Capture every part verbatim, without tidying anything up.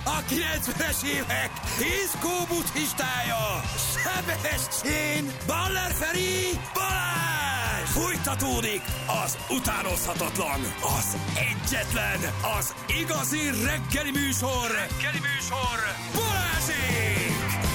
a kilencvenes évek diszkó buddhistája, Sebestyén, Baller Feri, Balázs! Fújtatódik az utánozhatatlan, az egyetlen, az igazi reggeli műsor, reggeli műsor, Balázsék!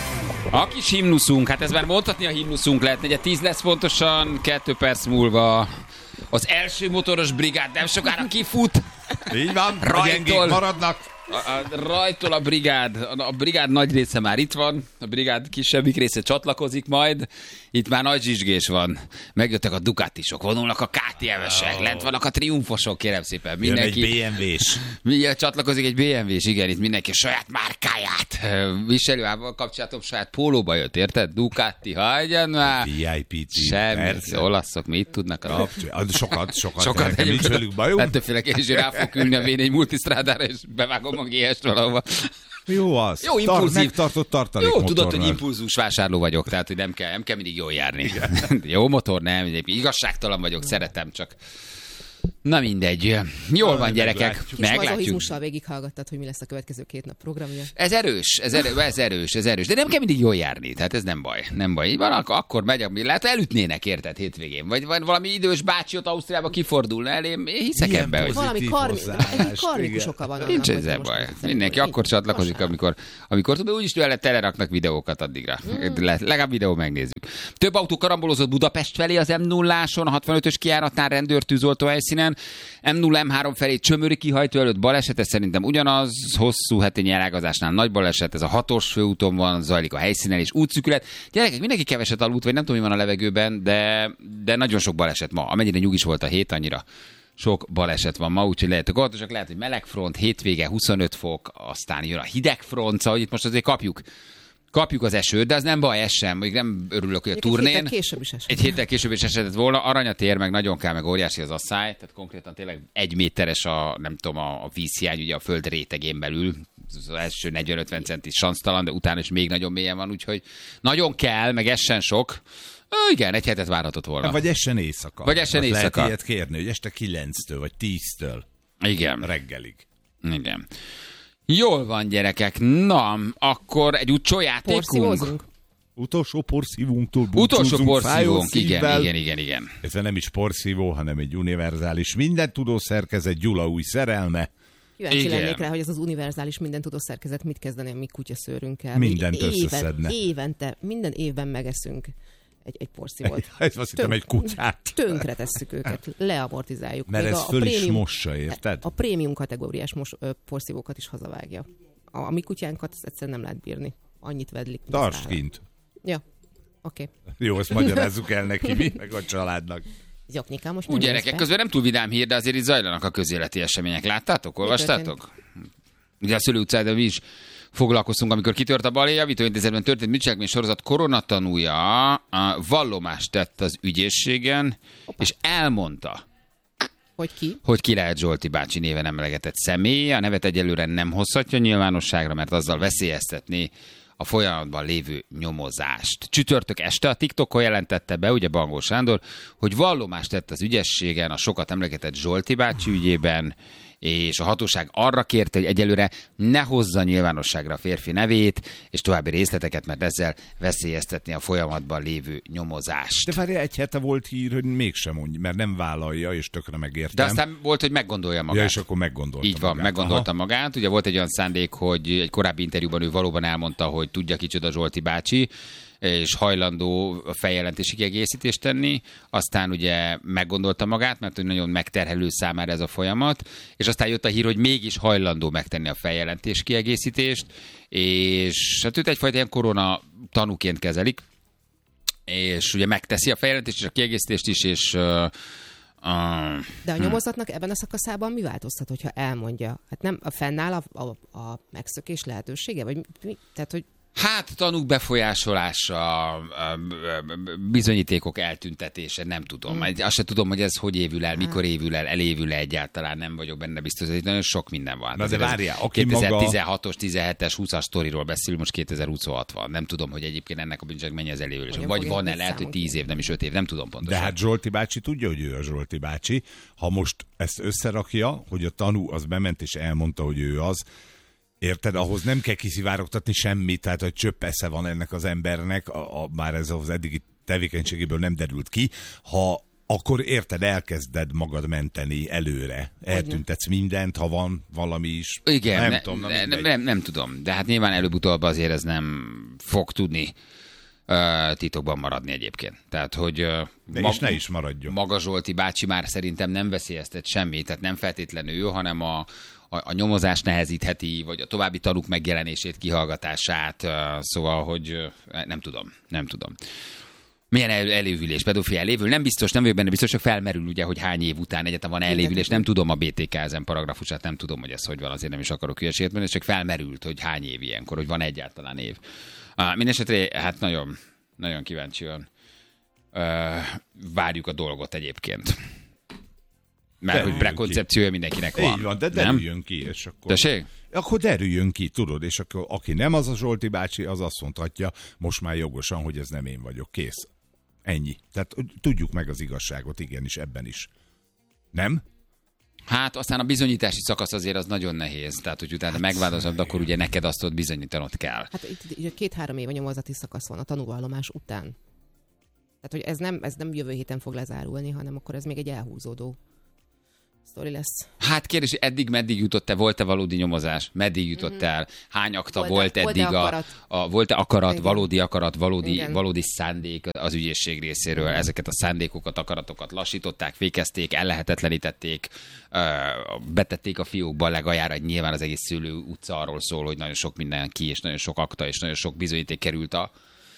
A kis himnuszunk, hát ez már mondhatni a himnuszunk lehet, negyed tíz lesz pontosan, kettő perc múlva az első motoros brigád nem sokára kifut. Így van, rajtól maradnak. A, a, rajtól a brigád, a, a brigád nagy része már itt van, a brigád kisebbik része csatlakozik majd, itt már nagy zsizsgés van, megjöttek a Ducatisok, vonulnak a ká té em-esek, lent vannak a triumfosok, kérem szépen, mindenki. Jön egy bé em vé-s. Mindjárt csatlakozik egy bé em vé-s, igen, itt mindenki a saját márkáját viselőával kapcsolatom, saját pólóba jött, érted? Ducati, hagyjan már! vé i pé cím, semmi, persze. Olaszok mit tudnak a Sokat, sokat, sokat nekem nincs velük bajom. Ettőféle kérdés, hogy rá fog ülni a vé négy multisztrádára, és bevágom a gé est valahova. Jó az. Jó impulzív. Megtartott tartalék Jó, motorral. tudod, hogy impulzus vásárló vagyok, tehát hogy nem kell, nem kell mindig jól járni. Jó motor, nem, igazságtalan vagyok, szeretem, csak na mindegy. Jól van, gyerekek. Kis Meglátjuk. mazohizmussal végighallgattad, hogy mi lesz a következő két nap programja. Ez erős, ez erős, ez erős, ez erős. De nem kell mindig jól járni, tehát ez nem baj. Nem baj. Van, akkor megy, ami lehet, elütnének, érted, hétvégén. Vagy, vagy valami idős bácsi ott Ausztriába kifordulna elém. Én hiszek Milyen ebbe, hogy Valami karmi, karmikus oka van. nincs ezzel baj. Mindenki akkor csatlakozik, amikor, amikor tud, úgyis tőle teleraknak videókat addigra. Mm. Legalább videó megnézzük. Több autó karambolozott Budapest felé az em nulláson, a hatvanötös kijáratnál rendőrtűzoltó helyszínen. em nulla em három felé Csömöri kihajtó előtt baleset, ez szerintem ugyanaz, hosszú hetényi elágazásnál nagy baleset, ez a hatos főúton van, zajlik a helyszínen és útszűkület. Gyerekek, mindenki keveset aludt, vagy nem tudom, mi van a levegőben, de, de nagyon sok baleset ma. Amennyire nyugis volt a hét, annyira sok baleset van ma, úgyhogy lehet, hogy lehet, hogy meleg front, hétvége huszonöt fok, aztán jön a hideg front, szóval itt most azért kapjuk. Kapjuk az esőt, de az nem baj, ez sem. Még nem örülök, hogy a turnén. Egy héttel később is esett. Egy héttel később is esetett volna. Aranyatér meg nagyon kell, meg óriási az asszály. Tehát konkrétan tényleg egy méteres a, nem tudom, a, a vízhiány, ugye a föld rétegén belül. Az első negyven-ötven centis sansztalan, de utána is még nagyon mélyen van, úgyhogy nagyon kell, meg essen sok. Ö, igen, egy hetet várhatott volna. Vagy essen éjszaka. Vagy essen éjszaka. Lehet ilyet kérni, hogy este kilenctől, vagy tíztől. Igen. Reggelig. Igen. Jól van, gyerekek. Na, akkor egy utcsó játékunk. Porszívózunk. Utolsó porszívónktól Utolsó búcsúzunk, porszívónk, igen, szívvel. igen, igen, igen. Ez nem is porszívó, hanem egy univerzális mindentudó szerkezet, Gyula új szerelme. Kíváncsi Igen. lennék rá, hogy ez az univerzális mindentudó szerkezet mit kezdeni a mi kutyaszőrünkkel. Mindent Éven, összeszedne. Évente, minden évben megeszünk egy, egy porszívót. Ez azt hittem egy kutyát. Tönkre tesszük őket, leamortizáljuk. Mert Még ez a, a föl is prémium, mossa, érted? A prémium kategóriás mos, ö, porszívókat is hazavágja. A, a mi kutyánkat ezt egyszerűen nem lehet bírni. Annyit vedlik. Tartsd kint. Ja, oké. Okay. Jó, ezt magyarázzuk el neki, mi? Meg a családnak. Zoknikám, most Úgy gyerekek, közben nem túl vidám hír, de azért itt zajlanak a közéleti események. Láttátok? Olvastátok? Ugye a Szőlő utcában mi is foglalkoztunk, amikor kitört a balé, javítóintézetben történt bűncselekmény sorozat koronatanúja a vallomást tett az ügyészségen, Opa. és elmondta, hogy ki? hogy Király Zsolti bácsi néven emlegetett személy. A nevet egyelőre nem hozhatja nyilvánosságra, mert azzal veszélyeztetné a folyamatban lévő nyomozást. Csütörtök este a TikTokon jelentette be, ugye Bangó Sándor, hogy vallomást tett az ügyességen a sokat emlegetett Zsolti bácsi ügyében, és a hatóság arra kérte, hogy egyelőre ne hozza nyilvánosságra a férfi nevét, és további részleteket, mert ezzel veszélyeztetni a folyamatban lévő nyomozást. De várja, egy hete volt hír, hogy mégsem mondja, mert nem vállalja, és tökre megértem. De aztán volt, hogy meggondolja magát. Ja, és akkor meggondolta Így van, magát. meggondolta Aha. magát. Ugye volt egy olyan szándék, hogy egy korábbi interjúban ő valóban elmondta, hogy tudja kicsoda Zsolti bácsi, és hajlandó a feljelentési kiegészítést tenni, aztán ugye meggondolta magát, mert hogy nagyon megterhelő számára ez a folyamat, és aztán jött a hír, hogy mégis hajlandó megtenni a feljelentés kiegészítést, és hát őt egyfajta ilyen korona tanúként kezelik, és ugye megteszi a feljelentést és a kiegészítést is, és uh, uh, De a nyomozatnak ebben a szakaszában mi változtat, hogyha elmondja? Hát nem a fennáll a, a, a megszökés lehetősége? Vagy mi? Tehát, hogy Hát tanúk befolyásolása, bizonyítékok eltüntetése, nem tudom. Mm. Azt sem tudom, hogy ez hogy évül el, mikor évül el, elévül el egyáltalán, nem vagyok benne biztos. Ez nagyon sok minden van. Na de várjál, aki kétezer-tizenhatos, tizenhetes, húszas sztoriról beszélünk, most kétezer-huszonhat van. Nem tudom, hogy egyébként ennek a bűncselekménye az elévülés. Vagy van-e, lehet, hogy tíz év, nem is öt év, nem tudom pontosan. De hát Zsolti bácsi tudja, hogy ő a Zsolti bácsi. Ha most ezt összerakja, hogy a tanú az bement és elmondta, hogy ő az, Érted? Ahhoz nem kell kiszivárogtatni semmit, tehát hogy csöpp esze van ennek az embernek, a, a, bár ez az eddigi tevékenységéből nem derült ki, ha akkor érted, elkezded magad menteni előre. Eltüntetsz mindent, ha van valami is. Igen, nem, ne, tudom, na, ne, nem, nem, nem tudom. De hát nyilván előbb-utóbb azért ez nem fog tudni uh, titokban maradni egyébként. Tehát, hogy uh, mag- és ne is maradjon. Maga Zsolti bácsi már szerintem nem veszélyeztet semmit, tehát nem feltétlenül ő, hanem a, a, a nyomozás nehezítheti, vagy a további tanúk megjelenését, kihallgatását. Uh, szóval, hogy uh, nem tudom, nem tudom. Milyen el, elévülés, pedofil elévül? Nem biztos, nem vagyok benne biztos, hogy felmerül ugye, hogy hány év után egyetem van elévülés. Nem tudom a bé té ká ezen paragrafusát, nem tudom, hogy ez hogy van, azért nem is akarok hülyeséget mondani, csak felmerült, hogy hány év ilyenkor, hogy van egyáltalán év. Uh, Mindenesetre, hát nagyon, nagyon kíváncsian uh, várjuk a dolgot egyébként. Mert hogy prekoncepciója mindenkinek van. Így van, de derüljön ki, és akkor... Tessék? Akkor derüljön ki, tudod, és akkor aki nem az a Zsolti bácsi, az azt mondhatja most már jogosan, hogy ez nem én vagyok. Kész. Ennyi. Tehát tudjuk meg az igazságot, igenis, ebben is. Nem? Hát aztán a bizonyítási szakasz azért az nagyon nehéz. Tehát, hogy utána hát, megváltozod, akkor ugye neked azt ott bizonyítanod kell. Hát itt, itt két-három év a nyomozati szakasz van a tanúvallomás után. Tehát, hogy ez nem, ez nem jövő héten fog lezárulni, hanem akkor ez még egy elhúzódó sztori lesz. Hát kérdés, eddig meddig jutott-e, volt-e valódi nyomozás? Meddig jutott mm-hmm. el? Hány akta volt, volt eddig? Volt-e akarat, a, a, volt-e akarat igen. valódi akarat, valódi, valódi szándék az ügyészség részéről? Igen. Ezeket a szándékokat, akaratokat lassították, fékezték, ellehetetlenítették, betették a fiókba legaljára, nyilván az egész Szőlő utca arról szól, hogy nagyon sok minden ki, és nagyon sok akta, és nagyon sok bizonyíték került a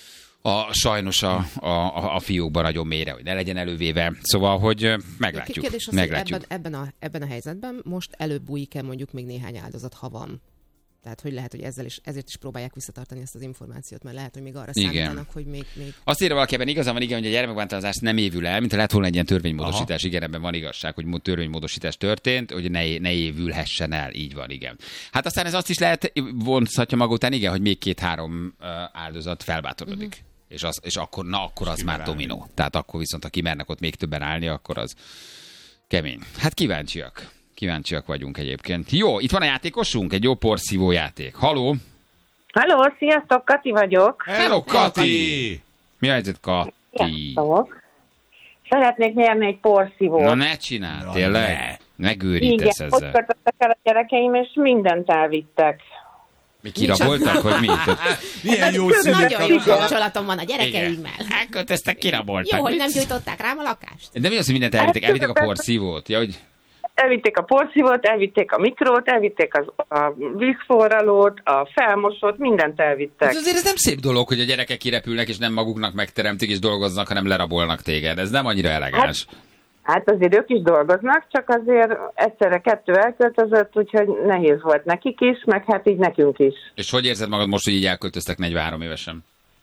A, sajnos a, a, a fiókban nagyon mélyre, hogy ne legyen elővéve. Szóval, hogy meglátjuk. Kérdés az, meglátjuk. Ebben, ebben, a, ebben a helyzetben most előbb bújik-e mondjuk még néhány áldozat, ha van. Tehát, hogy lehet, hogy ezzel is, ezért is próbálják visszatartani ezt az információt, mert lehet, hogy még arra számítanak, hogy még... még... Azt írja valaki, ebben igazán van, igen, hogy a gyermekbántalmazás nem évül el, mint ha lett volna egy ilyen törvénymódosítás. Aha. Igen, ebben van igazság, hogy törvénymódosítás történt, hogy ne, ne évülhessen el. Így van, igen. Hát aztán ez azt is lehet, vonzhatja maga után, igen, hogy még két-három áldozat felbátorodik. Uh-huh. És, az, és akkor, na, akkor az már dominó. Tehát akkor viszont, ha kimernek ott még többen állni, akkor az kemény. Hát kíváncsiak. Kíváncsiak vagyunk egyébként. Jó, itt van a játékosunk, egy jó porszívó játék. Haló! Haló, sziasztok, Kati vagyok. Hello, Kati! Mi a helyzet, Kati? Sziasztok. Szeretnék nyerni egy porszívót. Na ne csinál, no, tényleg. Ne. Megőrítesz ezzel. Igen, ott kötöttek el a gyerekeim, és mindent elvittek. Mi kiraboltak, hogy mi? Milyen jó szület. Nagyon jó kapcsolatom van a gyerekeimmel. Elköltöztek, kiraboltak. Jó, hogy nem gyújtották rám a lakást. De mi az, hogy mindent elvitték? Elvitték a porszívót? Ja, hogy... Elvitték a porszívót, elvitték a mikrót, elvitték az, a vízforralót, a felmosót, mindent elvittek. Ez azért ez nem szép dolog, hogy a gyerekek kirepülnek, és nem maguknak megteremtik és dolgoznak, hanem lerabolnak téged. Ez nem annyira elegáns. Hát, hát azért ők is dolgoznak, csak azért egyszerre kettő elköltözött, úgyhogy nehéz volt nekik is, meg hát így nekünk is. És hogy érzed magad most, hogy így elköltöztek negyvenhárom évesen?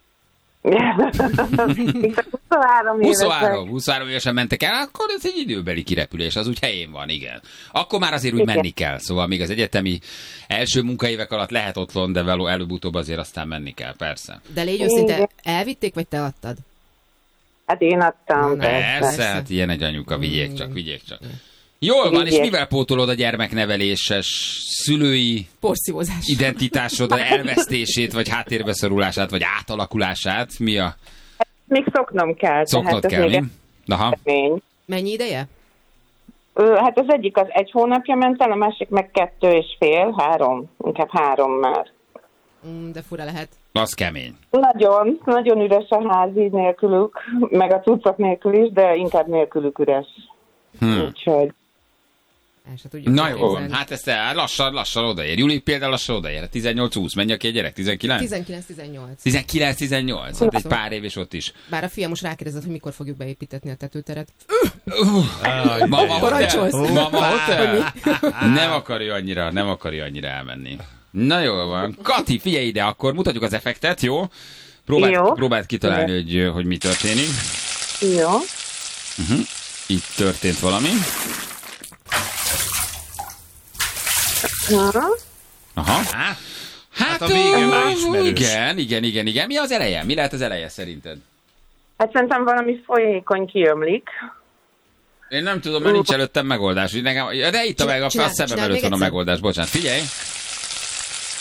huszonhárom huszonhárom, huszonhárom évesen mentek el, akkor ez egy időbeli kirepülés, az úgy helyén van, igen. Akkor már azért úgy igen. menni kell, szóval még az egyetemi első munkaévek alatt lehet otthon, de veló előbb-utóbb azért aztán menni kell, persze. De légy őszinte, elvitték, vagy te adtad? Hát én adtam. Persze, persze. Hát ilyen egy anyuka, vigyék csak, vigyék csak. Jól van, és mivel pótolod a gyermekneveléses szülői porszívózás identitásod elvesztését, vagy háttérbeszorulását, vagy átalakulását? Mi a... Még szoknom kell. Szoknod kell, mi? Aha. Mennyi ideje? Ö, hát az egyik az egy hónapja ment el, a másik meg kettő és fél, három, inkább három már. Mm, de fura lehet. Az kemény. Nagyon, nagyon üres a ház így nélkülük, meg a cuccok nélkül is, de inkább nélkülük üres. Hmm. Úgyhogy... Na jó, hát ezt el, lassan, lassan odaér. Júli például lassan odaér. tizennyolc húsz, menj aki egy gyerek? tizenkilenc? tizenkilenc tizennyolc. tizenkilenc tizennyolc, hát egy pár év és ott is. Bár a fiam most rákérdezett, hogy mikor fogjuk beépítetni a tetőteret. Mama hotel? Mama hotel? Nem akarja annyira, nem akarja annyira elmenni. Na jól van. Kati, figyelj ide, akkor mutatjuk az effektet, jó? Próbáld, jó. próbáld kitalálni, hogy, hogy mi történik. Jó. Uh-huh. Itt történt valami. Aha. Aha. Hát, hát a vége már ismerős. Igen, igen, igen, igen. Mi az eleje? Mi lehet az eleje szerinted? Hát szerintem valami folyékony kiömlik. Én nem tudom, mert nincs előttem megoldás. Nekem, de itt a meg, a szemem előtt van a megoldás. Bocsánat, figyelj!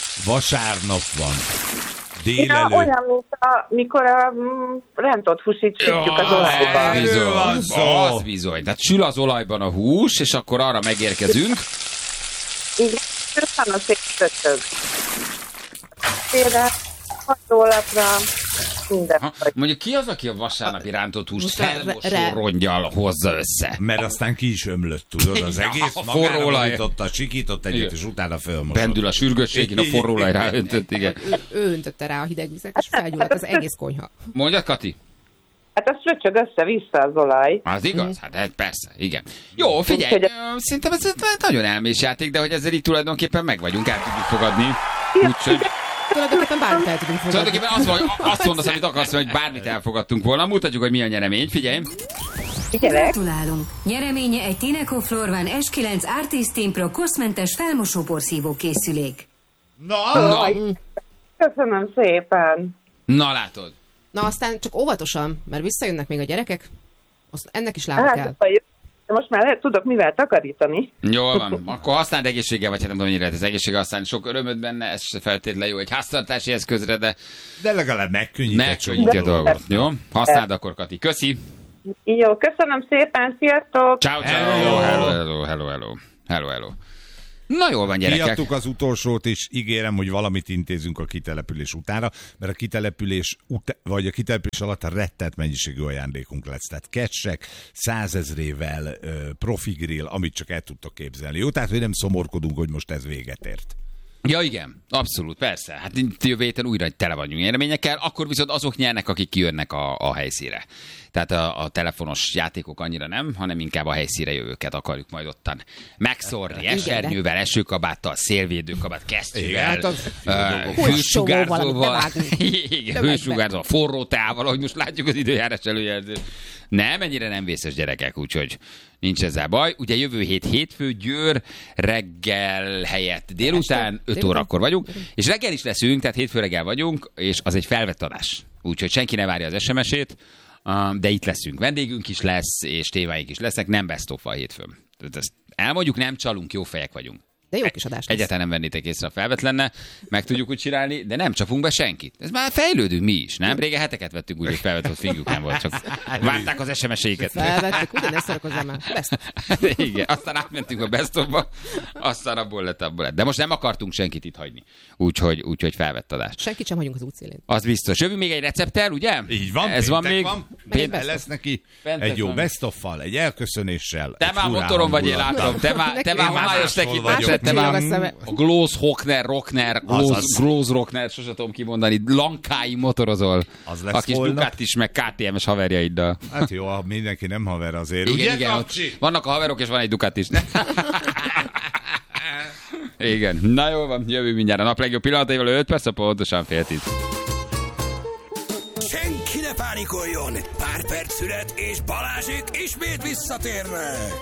Vasárnap van. Ja, Délelőtt. olyan, mint a, mikor a mm, rántott húsit sütjük az olajban. Erről van Bizony, szó. az bizony. Tehát sül az olajban a hús, és akkor arra megérkezünk. Igen, van a szép ötög. Például hajtólapra minden. Ha, mondjuk ki az, aki a vasárnapi rántott húst Most a re- felmosórongyal hozza össze? Mert aztán ki is ömlött, tudod, az egész A forró magára olaj. borította, sikított egyet, Igen. és utána fölmosott. Bendül a sürgősségén, a forró olaj ráöntött, igen. Ő, ő öntötte rá a hideg vizet, és felgyulladt az egész konyha. Mondjad, Kati? Hát az fröcsög össze-vissza az olaj. Az igaz? Hát ez persze, igen. Jó, figyelj, Úgyhogy- ö, szerintem ez egy nagyon elmés játék, de hogy ezzel így tulajdonképpen meg vagyunk, el tudjuk fogadni. Úgyhogy Tulajdonképpen bármit el tudunk fogadni. tulajdonképpen azt, vagy- azt mondasz, amit akarsz, hogy bármit elfogadtunk volna. Mutatjuk, hogy mi a nyeremény. Figyelj! Figyelek. Gratulálunk! Nyereménye egy Tineco Florvan es kilenc Artist Team Pro koszmentes felmosóporszívó készülék. Na, Na, Köszönöm szépen. na látod. Na aztán csak óvatosan, mert visszajönnek még a gyerekek, azt ennek is lába kell. Hát, most már lehet, tudok mivel takarítani. Jól van. Akkor használd egészséggel, vagy hát nem tudom, mennyire lehet az egészséggel használni. Sok örömöd benne, ez se feltétlenül jó egy háztartási eszközre, de de legalább megkönnyített. megkönnyíti a dolgot. Jó? Használd akkor, Kati. Köszi. Jó, köszönöm szépen, sziasztok! Ciao, ciao. Hello. Hello, hello, hello, hello. Hello, hello. Na jól van, gyerekek. Kiadtuk az utolsót, és ígérem, hogy valamit intézünk a kitelepülés utára, mert a kitelepülés, ut- vagy a kitelepülés alatt a rettet mennyiségű ajándékunk lesz. Tehát kecsek, százezrével, ö, profi grill, amit csak el tudtok képzelni. Jó, tehát hogy nem szomorkodunk, hogy most ez véget ért. Ja, igen, abszolút, persze. Hát itt jövő héten újra tele vagyunk nyereményekkel, akkor viszont azok nyernek, akik kijönnek a, a helyszínre. Tehát a, a telefonos játékok annyira nem, hanem inkább a helyszínre jövőket akarjuk majd ottan megszórni. Esernyővel, esőkabáttal, szélvédőkabát, kesztyűvel, Hát az- ö, hősugárzóval, igen, hősugárzóval, forró tával, ahogy most látjuk az időjárás előjelző. Nem, ennyire nem vészes, gyerekek, úgyhogy nincs ezzel baj. Ugye jövő hét hétfő, Győr, reggel helyett délután, öt órakor vagyunk, és reggel is leszünk, tehát hétfő reggel vagyunk, és az egy felvett adás. Úgyhogy senki ne várja az es em es-ét, de itt leszünk. Vendégünk is lesz, és témáink is lesznek, nem best of a hétfőn. Tehát ezt elmondjuk, nem csalunk, jó fejek vagyunk. De jó kis adás lesz. Egyáltalán nem vennétek észre, a felvett lenne, meg tudjuk úgy csinálni, de nem csapunk be senkit. Ez már fejlődünk mi is, nem? Régen heteket vettünk úgy, hogy felvett, hogy fingjuk nem volt, csak várták az es em es-éket. Felvettük, ugyanezt szarakozom már. Best of. Igen, aztán átmentünk a best of-ba, aztán abból lett, abból lett. De most nem akartunk senkit itt hagyni, úgyhogy, úgyhogy felvett adást. Senkit sem hagyunk az útszélén. Az biztos. Jövünk még egy recepttel, ugye? Így van, Ez van még. van. Meg egy Péntek best lesz neki Péntek egy jó van. best of-fal, egy elköszönéssel. Te egy már furán motoron vagy, én hangulattal. látom. Te már, te Én már már homályos máshol tekintésed, vagyok. te már Csillog a szeme. a Gloss Hockner, Rockner, Gloss, Azaz. Gloss Rockner, sose tudom kimondani, Lankái motorozol. Az lesz a kis holnap. Ducati is, meg ká té em-es haverjaiddal. Hát jó, ha mindenki nem haver azért. Igen, Ugye, igen, ott Kapcsi? vannak a haverok, és van egy Ducati is. Igen, na jó van, jövünk mindjárt a nap legjobb pillanataival, öt perc, pontosan fél tíz. Senki ne pánikoljon! Pár perc szület, és Balázsék ismét visszatérnek!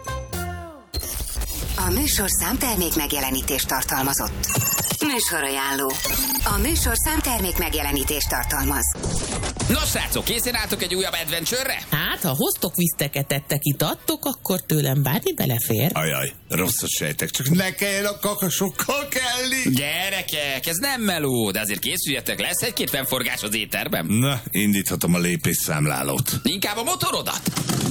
A műsorszám termék megjelenítést tartalmazott. Műsorajánló. A műsorszám termék megjelenítést tartalmaz. Nos, srácok, készen álltok egy újabb adventure-re? Hát, ha hoztok viszteket, ettek, itattok, akkor tőlem bármi belefér. Ajaj, rosszat sejtek, csak ne kelljen a kakasokkal kelni! Gyerekek, ez nem meló, de azért készüljetek, lesz egy-két fennforgás az étterben. Na, indíthatom a lépésszámlálót. Inkább a motorodat.